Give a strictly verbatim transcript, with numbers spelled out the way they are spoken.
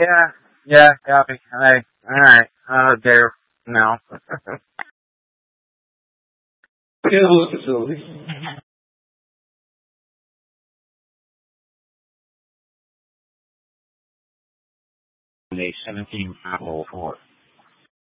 Yeah, yeah, copy. Hey, alright. Uh, there. No. Kill facility. seventeen five oh four.